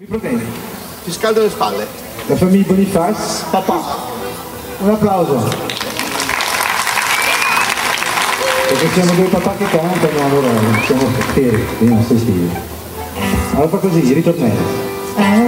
problemi. Ti scaldo le spalle. La famiglia Boniface, papà. Un applauso. Perché siamo due papà che cantano, allora siamo fieri, stai stili. Allora fa così, ritornello.